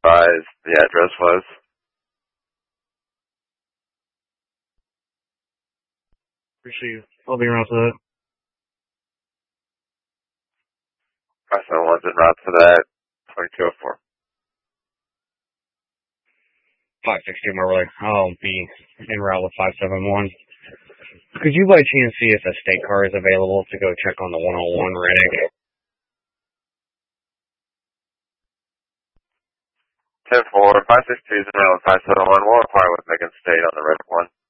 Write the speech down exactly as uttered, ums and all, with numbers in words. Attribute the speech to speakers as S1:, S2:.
S1: advise the address was?
S2: Appreciate you. I'll be around for that.
S1: five seven one's en route for that. twenty-two oh four.
S2: five sixty Marley. I'll be en route with five seven one. Could you by chance see if a state car is available to go check on the one oh one Reddick?
S1: ten four, five six two is en route with five seven one. We'll inquire with Megan State on the Reddick one.